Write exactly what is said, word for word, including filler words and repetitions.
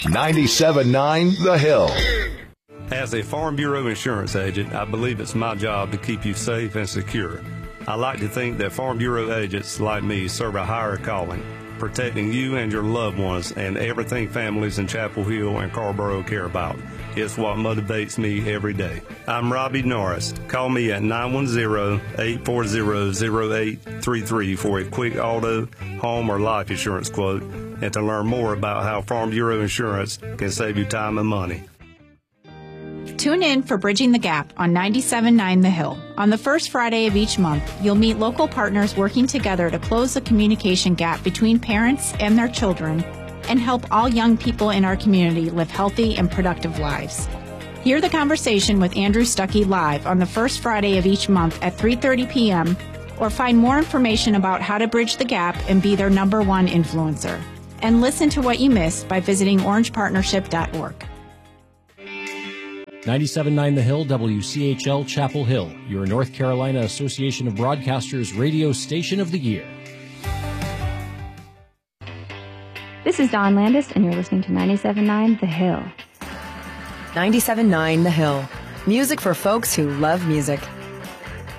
ninety-seven point nine The Hill. As a Farm Bureau insurance agent, I believe it's my job to keep you safe and secure. I like to think that Farm Bureau agents like me serve a higher calling, protecting you and your loved ones and everything families in Chapel Hill and Carrboro care about. It's what motivates me every day. I'm Robbie Norris. Call me at nine one zero, eight four zero, zero eight three three for a quick auto, home, or life insurance quote, and to learn more about how Farm Bureau Insurance can save you time and money. Tune in for Bridging the Gap on ninety-seven point nine The Hill. On the first Friday of each month, you'll meet local partners working together to close the communication gap between parents and their children and help all young people in our community live healthy and productive lives. Hear the conversation with Andrew Stuckey live on the first Friday of each month at three thirty p.m. or find more information about how to bridge the gap and be their number one influencer. And listen to what you missed by visiting orange partnership dot org. ninety-seven point nine The Hill, W C H L Chapel Hill, your North Carolina Association of Broadcasters radio station of the year. This is Dawn Landis, and you're listening to ninety-seven point nine The Hill. ninety-seven point nine The Hill. Music for folks who love music.